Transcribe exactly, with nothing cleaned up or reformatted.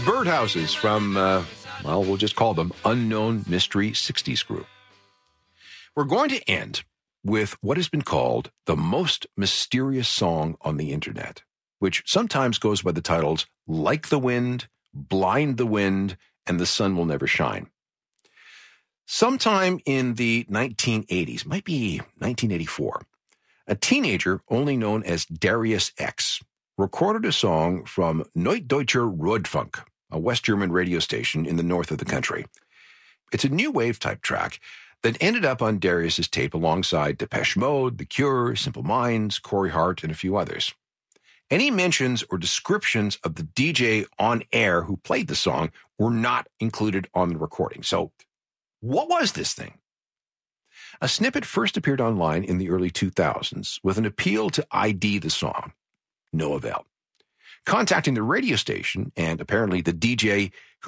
Birdhouses from, uh, well, we'll just call them Unknown Mystery sixties Crew. We're going to end with what has been called the most mysterious song on the internet, which sometimes goes by the titles Like the Wind, Blind the Wind, and The Sun Will Never Shine. Sometime in the nineteen eighties, might be nineteen eighty-four, a teenager only known as Darius X recorded a song from Neudeutscher Rundfunk, a West German radio station in the north of the country. It's a new wave type track that ended up on Darius's tape alongside Depeche Mode, The Cure, Simple Minds, Corey Hart, and a few others. Any mentions or descriptions of the D J on air who played the song were not included on the recording. So, what was this thing? A snippet first appeared online in the early two thousands with an appeal to I D the song. No avail. Contacting the radio station and apparently the D J who